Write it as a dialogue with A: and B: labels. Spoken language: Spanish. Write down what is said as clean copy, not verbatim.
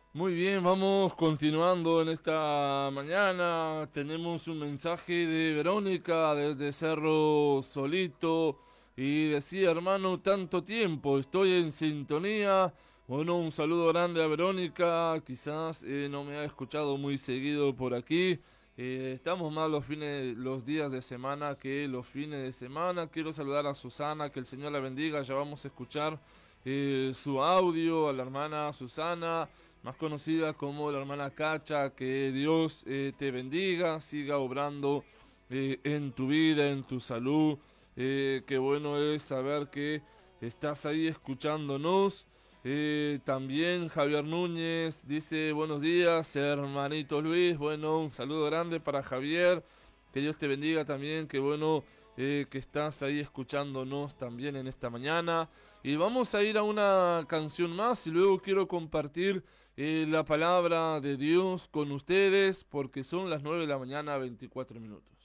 A: Muy bien, vamos continuando en esta mañana. Tenemos un mensaje de Verónica desde Cerro Solito y decía, hermano, tanto tiempo, estoy en sintonía. Bueno, un saludo grande a Verónica, quizás no me ha escuchado muy seguido por aquí. Estamos más los días de semana que los fines de semana. Quiero saludar a Susana, que el Señor la bendiga. Ya vamos a escuchar su audio, a la hermana Susana, más conocida como la hermana Cacha. Que Dios te bendiga, siga obrando en tu vida, en tu salud. Qué bueno es saber que estás ahí escuchándonos. También Javier Núñez dice buenos días, hermanito Luis. Bueno, un saludo grande para Javier. Que Dios te bendiga también. Qué bueno que estás ahí escuchándonos también en esta mañana. Y vamos a ir a una canción más y luego quiero compartir la palabra de Dios con ustedes porque son las 9 de la mañana, 24 minutos.